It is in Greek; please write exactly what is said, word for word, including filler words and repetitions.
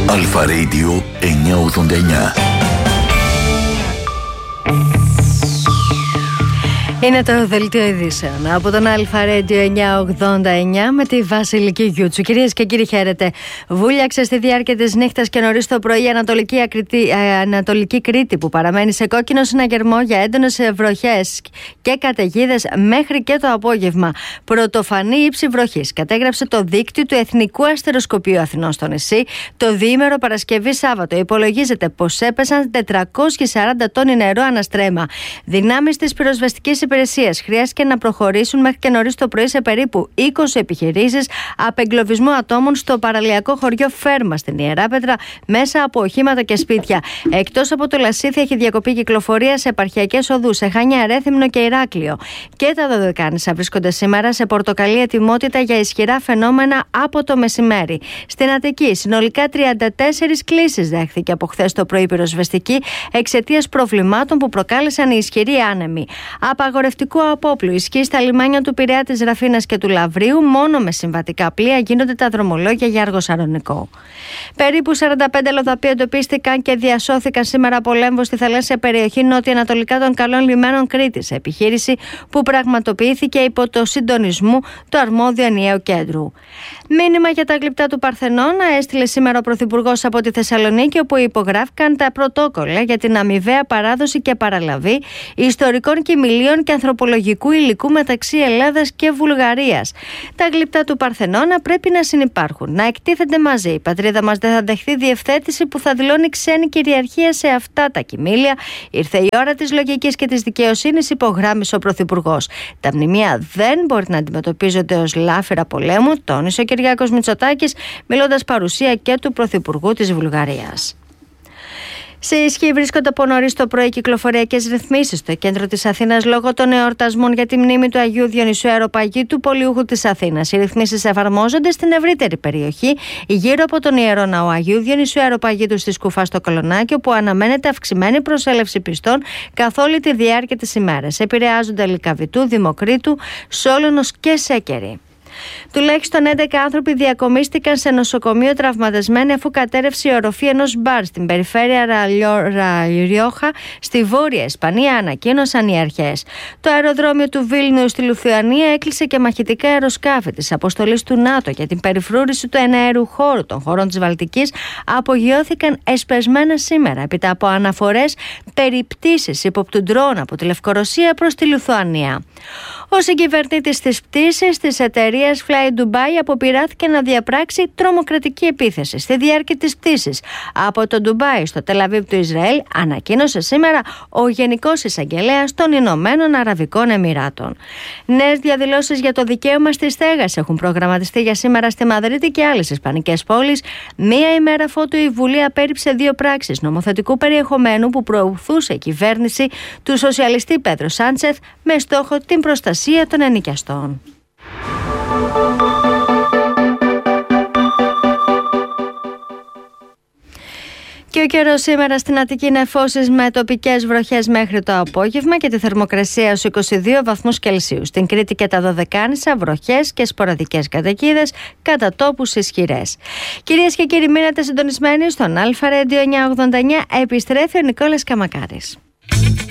Αλφα Radio εννιακόσια ογδόντα εννιά. Είναι το δελτίο ειδήσεων από τον Αλφα Radio εννιακόσια ογδόντα εννιά με τη Βασιλική Γιούτσου. Κυρίες και κύριοι, χαίρετε. Βούλιαξε στη διάρκεια της νύχτας και νωρίς το πρωί η Ανατολική, Ακριτή, Ανατολική Κρήτη, που παραμένει σε κόκκινο συναγερμό για έντονες βροχές και καταιγίδες μέχρι και το απόγευμα. Πρωτοφανή ύψη βροχής κατέγραψε το δίκτυο του Εθνικού Αστεροσκοπείου Αθηνών στο νησί το διήμερο Παρασκευή-Σάββατο. Υπολογίζεται πως έπεσαν τετρακόσια σαράντα τόνοι νερό αναστρέμα. Δυνάμεις της πυροσβεστικής υπηρεσίας χρειάστηκε να προχωρήσουν μέχρι και νωρίς το πρωί σε περίπου είκοσι επιχειρήσεις απεγκλωβισμού ατόμων στο παραλιακό χωριό Φέρμα στην Ιεράπετρα μέσα από οχήματα και σπίτια. Εκτός από το Λασίθι, έχει διακοπεί κυκλοφορία σε επαρχιακές οδούς, σε Χανιά, Ρέθυμνο και Ηράκλειο. Και τα Δωδεκάνησα βρίσκονται σήμερα σε πορτοκαλί ετοιμότητα για ισχυρά φαινόμενα από το μεσημέρι. Στην Αττική, συνολικά τριάντα τέσσερις κλήσεις δέχθηκε από χθες το πρωί πυροσβεστική εξαιτίας προβλημάτων που προκάλεσαν οι ισχυροί άνεμοι. Απαγορευτικό απόπλου ισχύει στα λιμάνια του Πειραιά, της Ραφίνας και του Λαβρίου. Μόνο με συμβατικά πλοία γίνονται τα δρομολόγια για Αργοσαρονικό. Περίπου σαράντα πέντε λοδαποί εντοπίστηκαν και διασώθηκαν σήμερα από λέμβο στη θαλάσσια περιοχή νότια-ανατολικά των Καλών Λιμένων Κρήτης. Επιχείρηση που πραγματοποιήθηκε υπό το συντονισμό του αρμόδιου ενιαίου κέντρου. Μήνυμα για τα γλυπτά του Παρθενώνα έστειλε σήμερα ο Πρωθυπουργός από τη Θεσσαλονίκη, όπου υπογράφηκαν τα πρωτόκολλα για την αμοιβαία παράδοση και παραλαβή ιστορικών κοιμηλίων και ανθρωπολογικού υλικού μεταξύ Ελλάδας και Βουλγαρίας. Τα γλυπτά του Παρθενώνα πρέπει να συνυπάρχουν, να εκτίθενται μαζί. Η πατρίδα μας δεν θα δεχθεί διευθέτηση που θα δηλώνει ξένη κυριαρχία σε αυτά τα κοιμήλια. Ήρθε η ώρα της λογικής και της δικαιοσύνης, υπογράμμισε ο Πρωθυπουργός. Τα μνημεία δεν μπορεί να αντιμετωπίζονται ως λάφυρα πολέμου, τόνισε ο Κυριάκος Μητσοτάκης, μιλώντας παρουσία και του Πρωθυπουργού της Βουλγαρίας. Σε ισχύ βρίσκονται από νωρίς το πρωί κυκλοφοριακές ρυθμίσεις στο κέντρο της Αθήνας λόγω των εορτασμών για τη μνήμη του Αγίου Διονυσίου Αεροπαγίτου, πολιούχου της Αθήνας. Οι ρυθμίσεις εφαρμόζονται στην ευρύτερη περιοχή γύρω από τον Ιερό Ναό Αγίου Διονυσίου Αεροπαγίτου στη Σκουφά στο Κολονάκι, όπου αναμένεται αυξημένη προσέλευση πιστών καθ' όλη τη διάρκεια της ημέρας. Επηρεάζονται Λυκαβητού, Δημοκρίτου, Σόλωνος και Σέκερη. Τουλάχιστον έντεκα άνθρωποι διακομίστηκαν σε νοσοκομείο τραυματισμένοι αφού κατέρευσε η οροφή ενός μπαρ στην περιφέρεια Ριόχα στη Βόρεια Ισπανία, ανακοίνωσαν οι αρχές. Το αεροδρόμιο του Βίλνιου στη Λιθουανία έκλεισε και μαχητικά αεροσκάφη της αποστολής του ΝΑΤΟ για την περιφρούρηση του εναέρου χώρου των χωρών της Βαλτικής απογειώθηκαν εσπεσμένα σήμερα έπειτα από αναφορές περί πτήσης ύποπτου ντρόν από τη Λευκορωσία προς τη Λιθουανία. Ο συγκυβερνήτης της πτήσης της εταιρείας Fly Dubai αποπειράθηκε να διαπράξει τρομοκρατική επίθεση στη διάρκεια της πτήσης από το Ντουμπάι στο Τελαβίβ του Ισραήλ, ανακοίνωσε σήμερα ο Γενικός Εισαγγελέας των Ηνωμένων Αραβικών Εμιράτων. Νέες διαδηλώσεις για το δικαίωμα στη στέγαση έχουν προγραμματιστεί για σήμερα στη Μαδρίτη και άλλες ισπανικές πόλεις, μία ημέρα αφότου η Βουλή απέρριψε δύο πράξεις νομοθετικού περιεχομένου που προωθούσε η κυβέρνηση του σοσιαλιστή Πέντρο Σάντσεθ με στόχο την προστασία των ενοικιαστών. Και ο καιρός σήμερα στην Αττική νεφώσεις με τοπικές βροχές μέχρι το απόγευμα και τη θερμοκρασία στους είκοσι δύο βαθμούς Κελσίου. Στην Κρήτη και τα Δωδεκάνησα βροχές και σποραδικές καταιγίδες, κατά τόπους ισχυρές. Κυρίες και κύριοι, μείνατε συντονισμένοι στον Αλφα Radio εννιακόσια ογδόντα εννιά. Επιστρέφει ο Νικόλας Καμακάρης.